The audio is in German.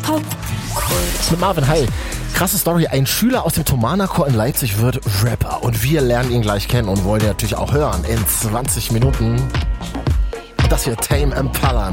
Mit Marvin, hi. Krasse Story. Ein Schüler aus dem Thomanerchor in Leipzig wird Rapper. Und wir lernen ihn gleich kennen und wollen ihn natürlich auch hören. In 20 Minuten. Und das hier Tame Impala.